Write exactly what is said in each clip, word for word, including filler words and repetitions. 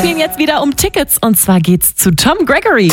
spielen jetzt wieder um Tickets und zwar geht's zu Tom Gregory.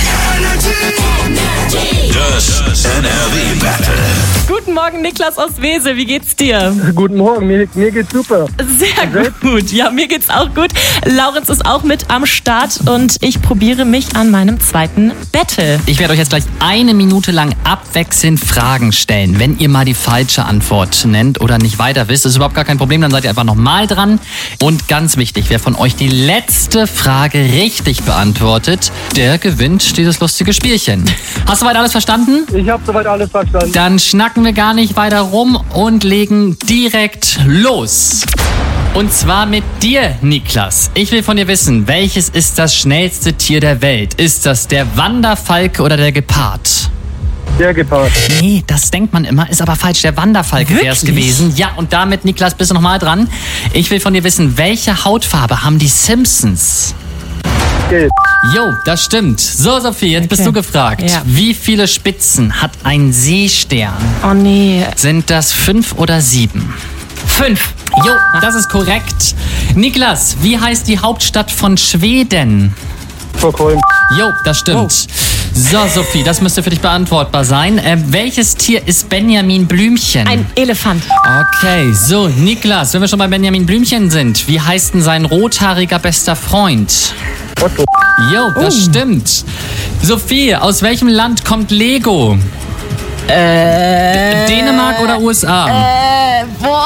Das N R W Battle. Guten Morgen, Niklas aus Wesel. Wie geht's dir? Guten Morgen, mir, mir geht's super. Sehr gut. Ja, mir geht's auch gut. Laurenz ist auch mit am Start und ich probiere mich an meinem zweiten Battle. Ich werde euch jetzt gleich eine Minute lang abwechselnd Fragen stellen. Wenn ihr mal die falsche Antwort nennt oder nicht weiter wisst, ist überhaupt gar kein Problem, dann seid ihr einfach nochmal dran. Und ganz wichtig, wer von euch die letzte Frage richtig beantwortet, der gewinnt dieses lustige Spielchen. Hast du soweit alles verstanden? Ich habe soweit alles verstanden. Dann schnacken wir gar nicht weiter rum und legen direkt los. Und zwar mit dir, Niklas. Ich will von dir wissen, welches ist das schnellste Tier der Welt? Ist das der Wanderfalke oder der Gepard? Der Gepard. Nee, das denkt man immer, ist aber falsch. Der Wanderfalke wäre es gewesen. Ja, und damit, Niklas, bist du nochmal dran. Ich will von dir wissen, welche Hautfarbe haben die Simpsons? Gelb. Jo, das stimmt. So, Sophie, jetzt Okay. bist du gefragt. Ja. Wie viele Spitzen hat ein Seestern? Oh nee. Sind das fünf oder sieben? Fünf. Jo, das ist korrekt. Niklas, wie heißt die Hauptstadt von Schweden? Stockholm. Jo, das stimmt. So, Sophie, das müsste für dich beantwortbar sein. Äh, welches Tier ist Benjamin Blümchen? Ein Elefant. Okay, so, Niklas, wenn wir schon bei Benjamin Blümchen sind, wie heißt denn sein rothaariger bester Freund? Otto. Jo, das stimmt. Sophie, aus welchem Land kommt Lego? Äh, Dänemark oder U S A? Äh, boah.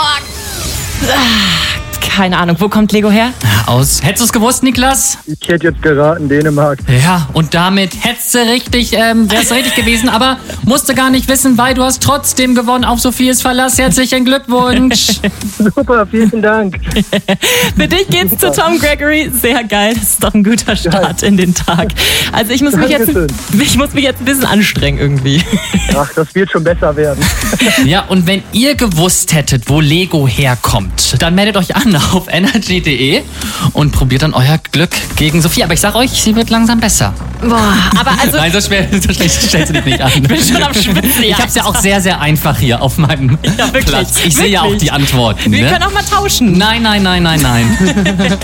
Keine Ahnung, wo kommt Lego her? Aus. Hättest du es gewusst, Niklas? Ich hätte jetzt geraten, Dänemark. Ja, und damit hättest du richtig, ähm, wärst du richtig gewesen, aber musste gar nicht wissen, weil du hast trotzdem gewonnen auf Sophies Verlass. Herzlichen Glückwunsch. Super, vielen Dank. Für dich geht's zu Tom Gregory. Sehr geil. Das ist doch ein guter Start in den Tag. Also ich muss mich jetzt, Dankeschön. ich muss mich jetzt ein bisschen anstrengen irgendwie. Ach, das wird schon besser werden. Ja, und wenn ihr gewusst hättet, wo Lego herkommt, dann meldet euch an auf energy punkt de und probiert dann euer Glück gegen Sophie. Aber ich sag euch, sie wird langsam besser. Boah, aber also Nein, so schwer, so schlecht stellst du dich nicht an. ich bin schon am Schwitzen. Ich hab's ja auch sehr, sehr einfach hier auf meinem Ja, wirklich, Platz. Ich sehe ja auch wirklich. die Antworten. Wir Ne? können auch mal tauschen. Nein, nein, nein, nein, nein.